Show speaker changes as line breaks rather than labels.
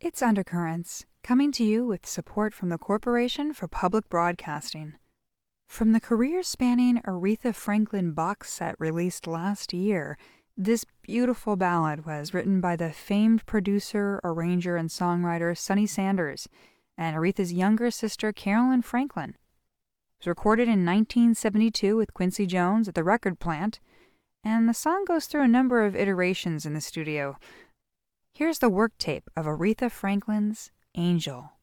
It's Undercurrents, coming to you with support from the Corporation for Public Broadcasting. From the career-spanning Aretha Franklin box set released last year, this beautiful ballad was written by the famed producer, arranger, and songwriter Sonny Sanders and Aretha's younger sister Carolyn Franklin. It was recorded in 1972 with Quincy Jones at the record plant, and the song goes through a number of iterations in the studio. Here's the work tape of Aretha Franklin's Angel.